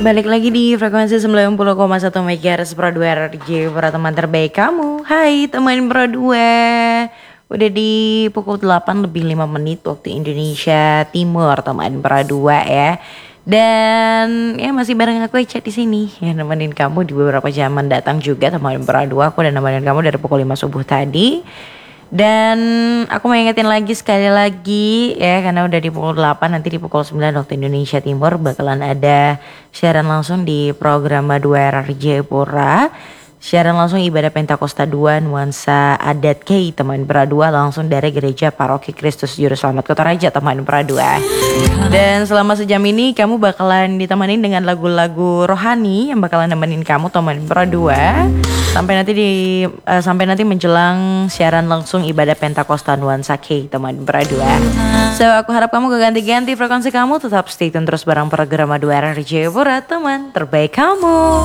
Balik lagi di frekuensi 90,1 MHz Pro 2 RRJ para teman terbaik kamu. Hai teman Pro 2. Udah di pukul 8 lebih 5 menit waktu Indonesia Timur teman Pro 2 ya. Dan ya masih bareng aku Eca di sini ya, nemenin kamu di beberapa jam mendatang juga teman Pro 2. Aku udah nemenin kamu dari pukul 5 subuh tadi. Dan aku mau ingetin lagi sekali lagi ya, karena udah di pukul 8, nanti di pukul 9 waktu Indonesia Timur bakalan ada siaran langsung di program 2 RRJ Pura. Siaran langsung ibadah Pentakosta 2 nuansa adat K teman Pradua, langsung dari gereja Paroki Kristus Juru Selamat Kota Raja teman Pradua. Dan selama sejam ini kamu bakalan ditemani dengan lagu-lagu rohani yang bakalan nemenin kamu teman Pradua sampai nanti menjelang siaran langsung ibadah Pentakosta nuansa K teman Pradua. So aku harap kamu gak ganti-ganti frekuensi kamu, tetap stay tune terus bareng program 2 RRJ Pura teman terbaik kamu.